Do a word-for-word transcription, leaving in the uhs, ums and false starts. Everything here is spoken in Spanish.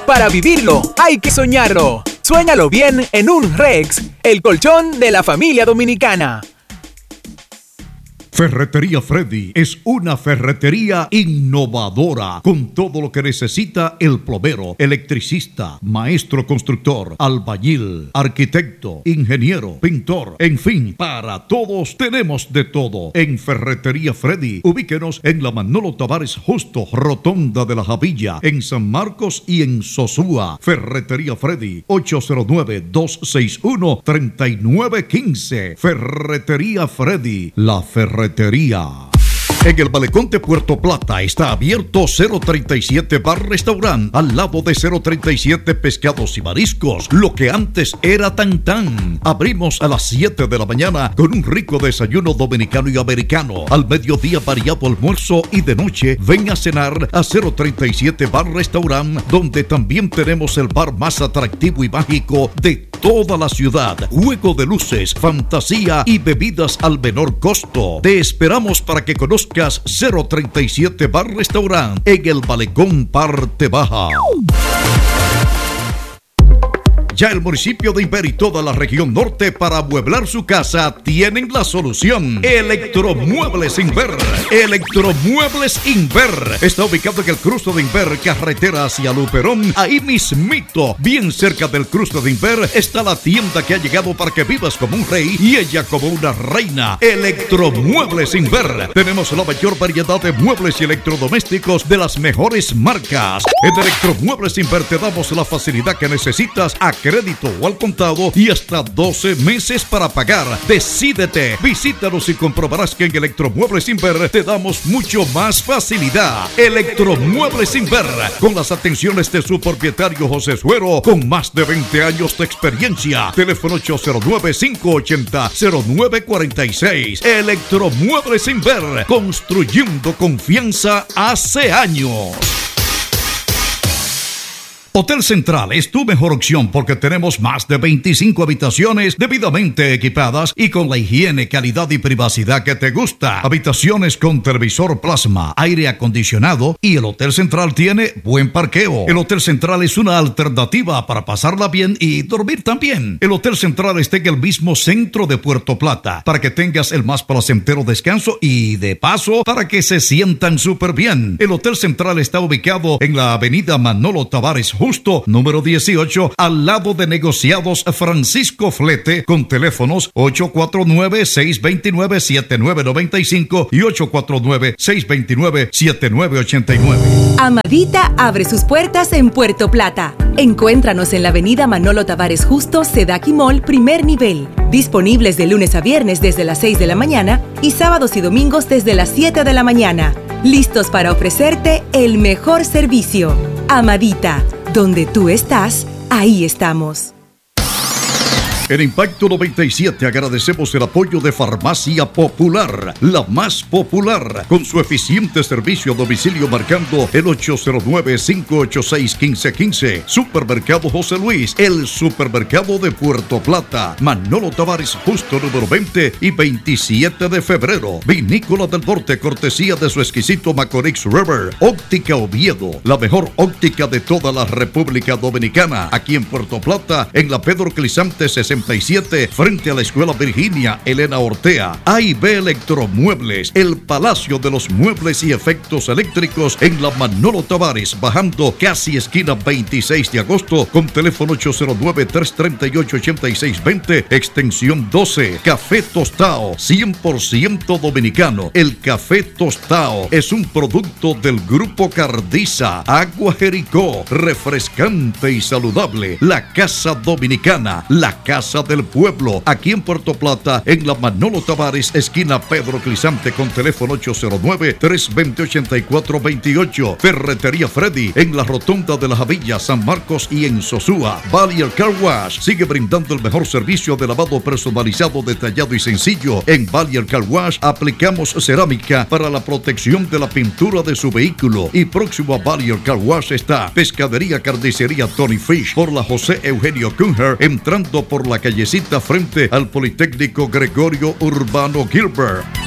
Para vivirlo, hay que soñarlo. Suéñalo bien en un Rex, el colchón de la familia dominicana. Ferretería Freddy es una ferretería innovadora con todo lo que necesita el plomero, electricista, maestro constructor, albañil, arquitecto, ingeniero, pintor, en fin, para todos tenemos de todo. En Ferretería Freddy, ubíquenos en la Manolo Tavares Justo, Rotonda de la Javilla, en San Marcos y en Sosúa. Ferretería Freddy, ocho cero nueve, dos seis uno, tres nueve uno cinco. Ferretería Freddy, la ferretería. En el Malecón de Puerto Plata está abierto cero treinta y siete Bar Restaurant, al lado de cero treinta y siete Pescados y Mariscos, lo que antes era Tan Tan. Abrimos a las siete de la mañana con un rico desayuno dominicano y americano. Al mediodía variado almuerzo y de noche ven a cenar a cero treinta y siete Bar Restaurant, donde también tenemos el bar más atractivo y mágico de toda la ciudad. Juego de luces, fantasía y bebidas al menor costo. Te esperamos para que conozcas cero treinta y siete Bar Restaurant en el Malecón Parte Baja. Ya el municipio de Inver y toda la región norte para amueblar su casa tienen la solución. Electromuebles Inver. Electromuebles Inver. Está ubicado en el cruce de Inver, carretera hacia Luperón. Ahí mismito, bien cerca del cruce de Inver, está la tienda que ha llegado para que vivas como un rey y ella como una reina. Electromuebles Inver. Tenemos la mayor variedad de muebles y electrodomésticos de las mejores marcas. En Electromuebles Inver te damos la facilidad que necesitas a crédito o al contado y hasta doce meses para pagar. Decídete, visítanos y comprobarás que en Electromuebles Inver te damos mucho más facilidad. Electromuebles Inver, con las atenciones de su propietario José Suero, con más de veinte años de experiencia. Teléfono ocho cero nueve, cinco ocho cero, cero nueve cuatro seis. Electromuebles Inver, construyendo confianza hace años. Hotel Central es tu mejor opción porque tenemos más de veinticinco habitaciones debidamente equipadas y con la higiene, calidad y privacidad que te gusta. Habitaciones con televisor plasma, aire acondicionado y el Hotel Central tiene buen parqueo. El Hotel Central es una alternativa para pasarla bien y dormir también. El Hotel Central está en el mismo centro de Puerto Plata para que tengas el más placentero descanso y de paso para que se sientan súper bien. El Hotel Central está ubicado en la avenida Manolo Tavares Justo, número dieciocho, al lado de Negociados Francisco Flete, con teléfonos ocho cuatro nueve, seis dos nueve, siete nueve nueve cinco y ocho cuatro nueve, seis dos nueve, siete nueve ocho nueve. Amadita abre sus puertas en Puerto Plata. Encuéntranos en la avenida Manolo Tavares Justo, Sedaki Mall, primer nivel. Disponibles de lunes a viernes desde las seis de la mañana y sábados y domingos desde las siete de la mañana. Listos para ofrecerte el mejor servicio. Amadita, donde tú estás, ahí estamos. En Impacto noventa y siete agradecemos el apoyo de Farmacia Popular, la más popular, con su eficiente servicio a domicilio marcando el ocho cero nueve, cinco ocho seis, uno cinco uno cinco. Supermercado José Luis, el supermercado de Puerto Plata. Manolo Tavares Justo, número veinte y veintisiete de febrero. Vinícola del Norte, cortesía de su exquisito Macorix River. Óptica Oviedo, la mejor óptica de toda la República Dominicana. Aquí en Puerto Plata, en la Pedro Clisante sesenta y siete, frente a la Escuela Virginia Elena Ortea. A y B Electromuebles, el Palacio de los Muebles y Efectos Eléctricos en la Manolo Tavares, bajando casi esquina veintiséis de agosto, con teléfono ocho cero nueve, tres tres ocho, ocho seis dos cero, extensión doce. Café Tostao, cien por ciento dominicano. El Café Tostao es un producto del Grupo Cardiza. Agua Jericó, refrescante y saludable. La Casa Dominicana, la Casa del Pueblo, aquí en Puerto Plata, en la Manolo Tavares, esquina Pedro Clisante, con teléfono ocho cero nueve, tres dos cero, ocho cuatro dos ocho. Ferretería Freddy, en la Rotonda de la Javilla, San Marcos y en Sosúa. Valier Car Wash sigue brindando el mejor servicio de lavado personalizado, detallado y sencillo. En Valier Car Wash aplicamos cerámica para la protección de la pintura de su vehículo. Y próximo a Valier Car Wash está Pescadería Carnicería Tony Fish, por la José Eugenio Kunher, entrando por la callecita frente al Politécnico Gregorio Urbano Gilbert.